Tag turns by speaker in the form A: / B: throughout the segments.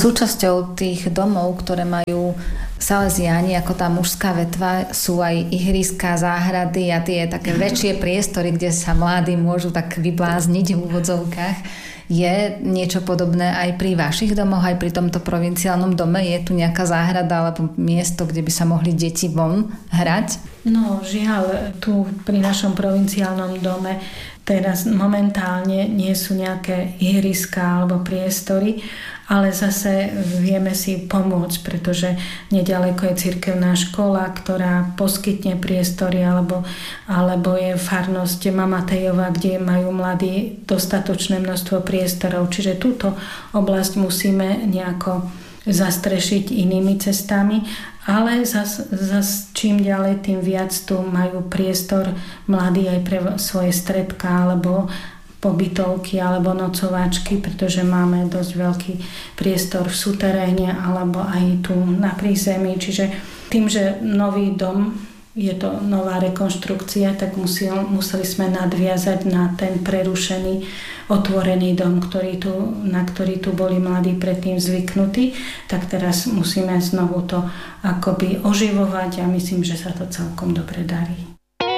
A: Súčasťou tých domov, ktoré majú Salesiáni, ako tá mužská vetva, sú aj ihriská, záhrady a tie také väčšie priestory, kde sa mladí môžu tak vyblázniť v úvodzovkách. Je niečo podobné aj pri vašich domoch, aj pri tomto provinciálnom dome? Je tu nejaká záhrada alebo miesto, kde by sa mohli deti von hrať?
B: No žiaľ, tu pri našom provinciálnom dome teraz momentálne nie sú nejaké ihriská alebo priestory, ale zase vieme si pomôcť, pretože nedaleko je cirkevná škola, ktorá poskytne priestory, alebo je farnosť Mamatejova, kde majú mladí dostatočné množstvo priestorov. Čiže túto oblasť musíme nejako zastrešiť inými cestami, ale zas čím ďalej, tým viac tu majú priestor mladí aj pre svoje stredká alebo pobytovky alebo nocováčky, pretože máme dosť veľký priestor v suteréne alebo aj tu na prízemí. Čiže tým, že nový dom, je to nová rekonštrukcia, tak museli sme nadviazať na ten prerušený otvorený dom, na ktorý tu boli mladí predtým zvyknutí, tak teraz musíme znovu to akoby oživovať a myslím, že sa to celkom dobre darí.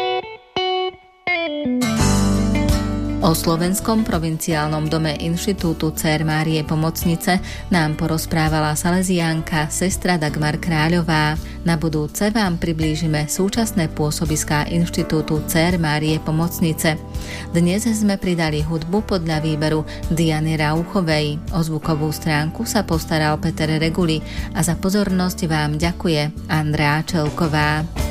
C: O Slovenskom provinciálnom dome Inštitútu Dcér Márie Pomocnice nám porozprávala saleziánka sestra Dagmar Kráľová. Na budúce vám priblížime súčasné pôsobiská Inštitútu Dcér Márie Pomocnice. Dnes sme pridali hudbu podľa výberu Diany Rauchovej. O zvukovú stránku sa postaral Peter Reguli a za pozornosť vám ďakuje Andrea Čelková.